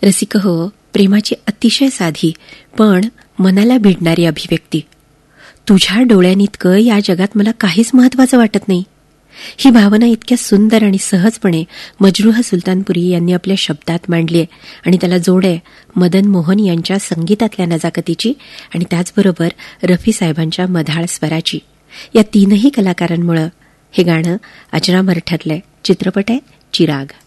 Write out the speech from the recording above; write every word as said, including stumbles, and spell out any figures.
रसिक हो, प्रेमाची अतिशय साधी पण मनाला भिडणारी अभिव्यक्ती. तुझ्या डोळ्यांइतकं या जगात मला काहीच महत्वाचं वाटत नाही. ही भावना इतक्या सुंदर आणि सहजपणे मजरूह सुलतानपुरी यांनी आपल्या शब्दात मांडली आहे आणि त्याला जोड आहे मदन मोहन यांच्या संगीतातल्या नजाकतीची आणि त्याचबरोबर रफी साहेबांच्या मधाळ स्वराची. या तीनही कलाकारांमुळे हे गाणं अजरामर ठरलंय. चित्रपट आहे चिराग.